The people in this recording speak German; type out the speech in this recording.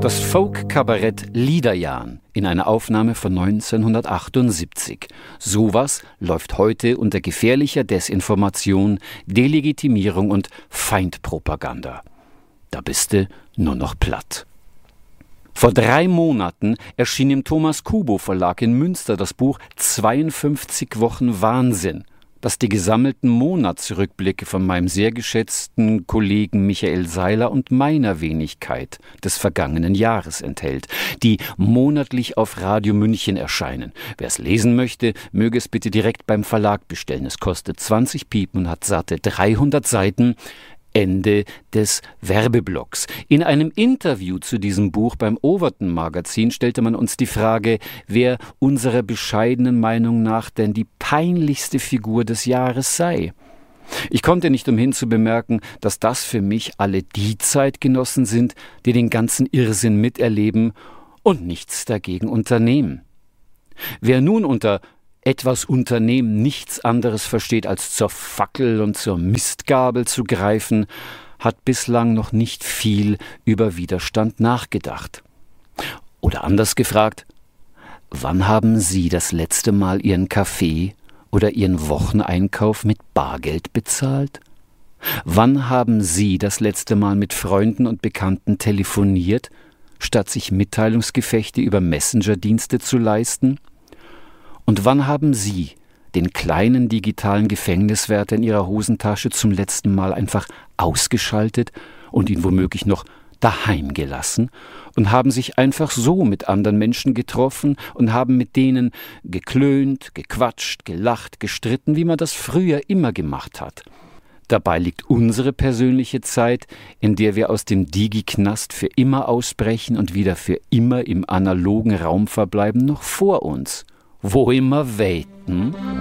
Das Folk-Kabarett Liederjahn in einer Aufnahme von 1978. Sowas läuft heute unter gefährlicher Desinformation, Delegitimierung und Feindpropaganda. Da bist du nur noch platt. Vor 3 Monaten erschien im Thomas Kubo Verlag in Münster das Buch 52 Wochen Wahnsinn, das die gesammelten Monatsrückblicke von meinem sehr geschätzten Kollegen Michael Seiler und meiner Wenigkeit des vergangenen Jahres enthält, die monatlich auf Radio München erscheinen. Wer es lesen möchte, möge es bitte direkt beim Verlag bestellen. Es kostet 20 Piepen und hat satte 300 Seiten. Ende des Werbeblocks. In einem Interview zu diesem Buch beim Overton Magazin stellte man uns die Frage, wer unserer bescheidenen Meinung nach denn die peinlichste Figur des Jahres sei. Ich konnte nicht umhin zu bemerken, dass das für mich alle die Zeitgenossen sind, die den ganzen Irrsinn miterleben und nichts dagegen unternehmen. Wer nun unter etwas unternehmen nichts anderes versteht, als zur Fackel und zur Mistgabel zu greifen, hat bislang noch nicht viel über Widerstand nachgedacht. Oder anders gefragt, wann haben Sie das letzte Mal Ihren Kaffee oder Ihren Wocheneinkauf mit Bargeld bezahlt? Wann haben Sie das letzte Mal mit Freunden und Bekannten telefoniert, statt sich Mitteilungsgefechte über Messenger-Dienste zu leisten? Und wann haben Sie den kleinen digitalen Gefängniswärter in Ihrer Hosentasche zum letzten Mal einfach ausgeschaltet und ihn womöglich noch daheim gelassen und haben sich einfach so mit anderen Menschen getroffen und haben mit denen geklönt, gequatscht, gelacht, gestritten, wie man das früher immer gemacht hat? Dabei liegt unsere persönliche Zeit, in der wir aus dem Digi-Knast für immer ausbrechen und wieder für immer im analogen Raum verbleiben, noch vor uns. Wo immer weiten.